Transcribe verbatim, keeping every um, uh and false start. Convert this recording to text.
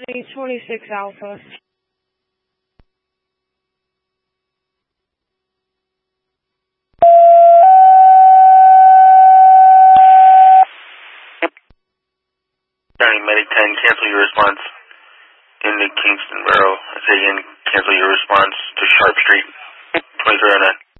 twenty-six Alpha. County Medic ten, cancel your response into Kingston Borough. I say again, cancel your response to Sharp Street, twenty-three oh nine.